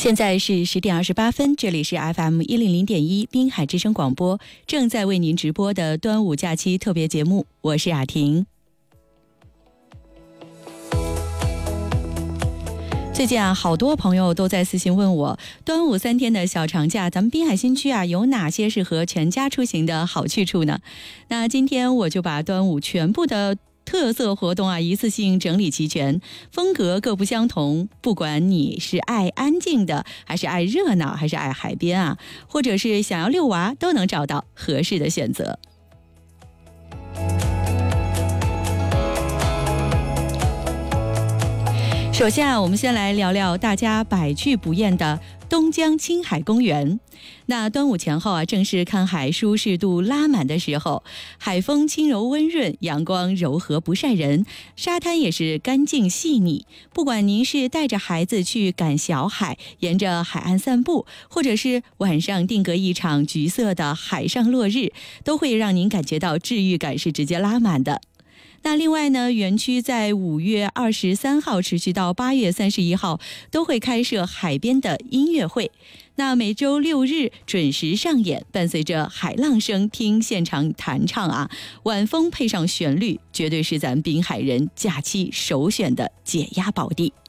现在是10:28，这里是 FM100.1 滨海之声广播，正在为您直播的端午假期特别节目，我是雅婷。最近好多朋友都在私信问我，端午3天的小长假，咱们滨海新区有哪些适合全家出行的好去处呢？那今天我就把端午全部的特色活动一次性整理齐全，风格各不相同，不管你是爱安静的，还是爱热闹，还是爱海边或者是想要遛娃，都能找到合适的选择。首先我们先来聊聊大家百去不厌的东江青海公园。那端午前后正是看海舒适度拉满的时候，海风轻柔温润，阳光柔和不晒人，沙滩也是干净细腻。不管您是带着孩子去赶小海，沿着海岸散步，或者是晚上定格一场橘色的海上落日，都会让您感觉到治愈感是直接拉满的。那另外呢，园区在5月23号持续到8月31号都会开设海边的音乐会。那每周6日准时上演，伴随着海浪声听现场弹唱晚风配上旋律，绝对是咱滨海人假期首选的解压宝地。